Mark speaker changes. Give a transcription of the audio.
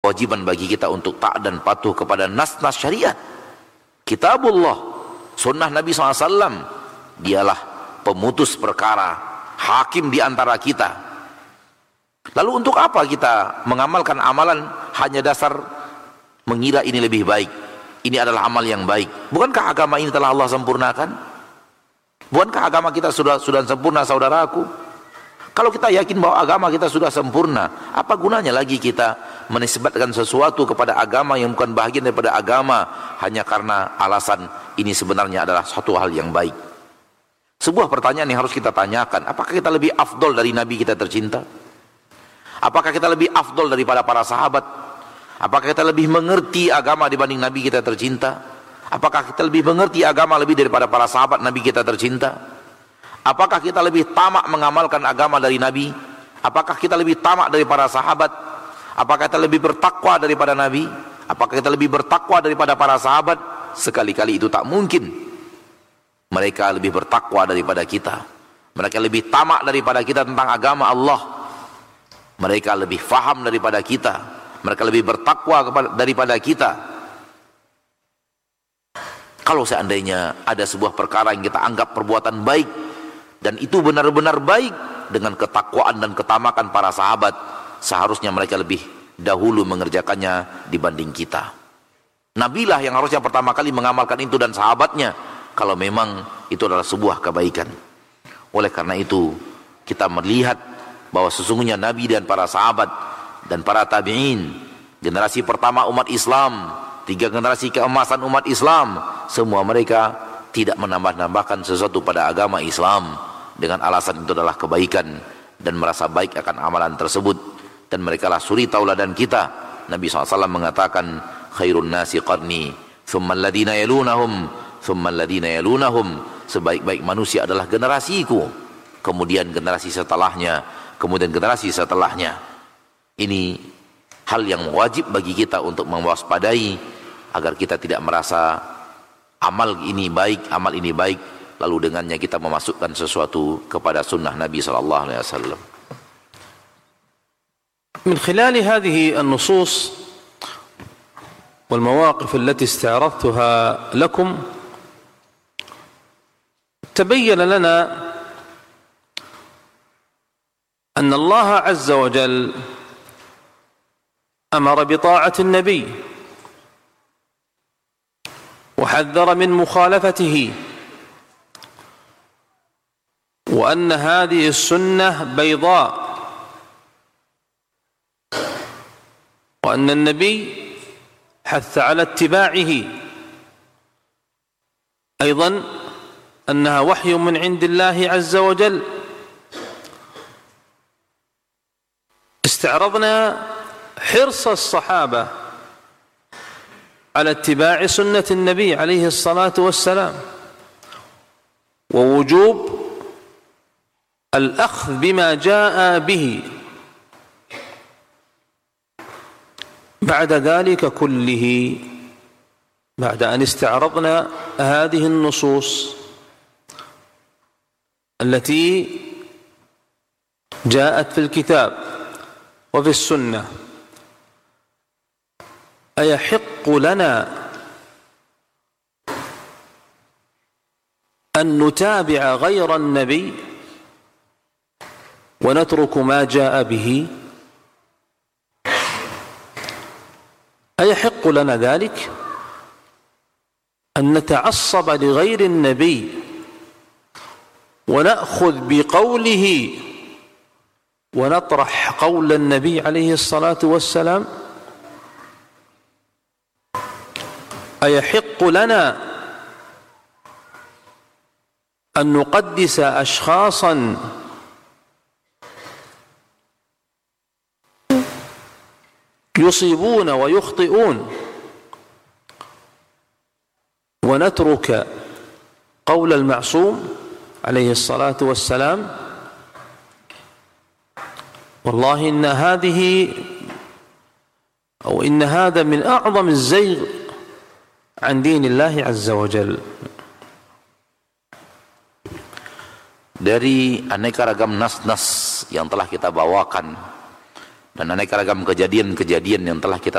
Speaker 1: kewajiban bagi kita untuk taat dan patuh kepada nas-nas syariat. Kitabullah, sunnah Nabi SAW, dialah pemutus perkara, hakim di antara kita. Lalu untuk apa kita mengamalkan amalan hanya dasar mengira ini lebih baik, ini adalah amal yang baik? Bukankah agama ini telah Allah sempurnakan? Bukankah agama kita sudah sempurna, saudaraku? Kalau kita yakin bahwa agama kita sudah sempurna, apa gunanya lagi kita menisbatkan sesuatu kepada agama yang bukan bahagian daripada agama hanya karena alasan ini sebenarnya adalah suatu hal yang baik? Sebuah pertanyaan yang harus kita tanyakan, apakah kita lebih afdol dari Nabi kita tercinta? Apakah kita lebih afdol daripada para sahabat? Apakah kita lebih mengerti agama dibanding Nabi kita tercinta? Apakah kita lebih mengerti agama lebih daripada para sahabat Nabi kita tercinta? Apakah kita lebih tamak mengamalkan agama dari Nabi? Apakah kita lebih tamak dari para sahabat? Apakah kita lebih bertakwa daripada Nabi? Apakah kita lebih bertakwa daripada para sahabat? Sekali-kali itu tak mungkin. Mereka lebih bertakwa daripada kita. Mereka lebih tamak daripada kita tentang agama Allah. Mereka lebih faham daripada kita. Mereka lebih bertakwa daripada kita. Kalau seandainya ada sebuah perkara yang kita anggap perbuatan baik, dan itu benar-benar baik dengan ketakwaan dan ketamakan para sahabat, seharusnya mereka lebih dahulu mengerjakannya dibanding kita. Nabilah yang harusnya pertama kali mengamalkan itu dan sahabatnya, kalau memang itu adalah sebuah kebaikan. Oleh karena itu kita melihat bahwa sesungguhnya Nabi dan para sahabat dan para tabi'in, generasi pertama umat Islam, 3 generasi keemasan umat Islam, semua mereka tidak menambah-nambahkan sesuatu pada agama Islam dengan alasan itu adalah kebaikan dan merasa baik akan amalan tersebut, dan mereka lah suri tauladan kita. Nabi SAW mengatakan, khairun nasi qarni thumma alladhina yalunahum thumma alladhina yalunahum, sebaik-baik manusia adalah generasiku, kemudian generasi setelahnya, kemudian generasi setelahnya. Ini hal yang wajib bagi kita untuk mewaspadai agar kita tidak merasa amal ini baik, amal ini baik, lalu dengannya kita memasukkan sesuatu kepada sunnah Nabi SAW.
Speaker 2: من خلال هذه النصوص والمواقف التي استعرضتها لكم تبين لنا أن الله عز وجل أمر بطاعة النبي وحذر من مخالفته، وأن هذه السنة بيضاء، وأن النبي حث على اتباعه، أيضا أنها وحي من عند الله عز وجل. استعرضنا حرص الصحابة على اتباع سنة النبي عليه الصلاة والسلام، ووجوب الأخذ بما جاء به. بعد ذلك كله، بعد أن استعرضنا هذه النصوص التي جاءت في الكتاب وفي السنة، أيحق لنا أن نتابع غير النبي ونترك ما جاء به؟ أيحق لنا ذلك أن نتعصب لغير النبي ونأخذ بقوله ونطرح قول النبي عليه الصلاة والسلام؟ أيحق لنا أن نقدس أشخاصا يصيبون ويخطئون ونترك قول المعصوم عليه الصلاة والسلام؟ والله إن هذا من أعظم الزيغ عن دين الله عز وجل.
Speaker 1: Dari aneka ragam nas-nas yang telah kita bawakan dan aneka ragam kejadian-kejadian yang telah kita